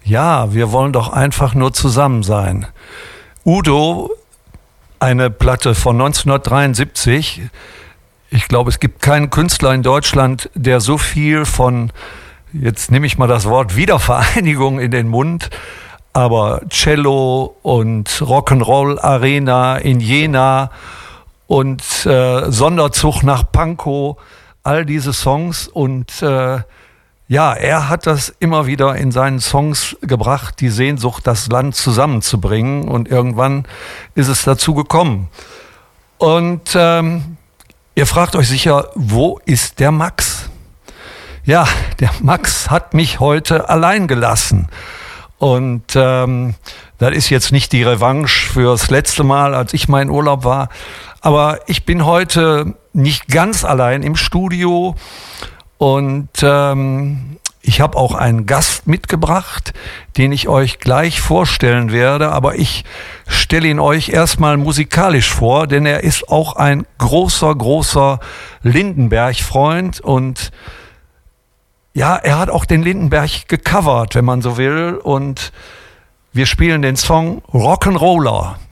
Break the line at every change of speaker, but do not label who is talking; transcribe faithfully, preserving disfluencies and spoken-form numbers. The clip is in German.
Ja, wir wollen doch einfach nur zusammen sein. Udo, eine Platte von neunzehnhundertdreiundsiebzig. Ich glaube, es gibt keinen Künstler in Deutschland, der so viel von, jetzt nehme ich mal das Wort Wiedervereinigung in den Mund, aber Cello und Rock'n'Roll Arena in Jena und äh, Sonderzug nach Pankow, all diese Songs und äh, ja, er hat das immer wieder in seinen Songs gebracht, die Sehnsucht, das Land zusammenzubringen und irgendwann ist es dazu gekommen. Und ähm, ihr fragt euch sicher, wo ist der Max? Ja, der Max hat mich heute allein gelassen. Und ähm, das ist jetzt nicht die Revanche fürs letzte Mal, als ich mal in Urlaub war. Aber ich bin heute nicht ganz allein im Studio. Und ähm, ich habe auch einen Gast mitgebracht, den ich euch gleich vorstellen werde. Aber ich stelle ihn euch erstmal musikalisch vor, denn er ist auch ein großer, großer Lindenberg-Freund. Und ja, er hat auch den Lindenberg gecovert, wenn man so will. Und wir spielen den Song Rock'n'Roller.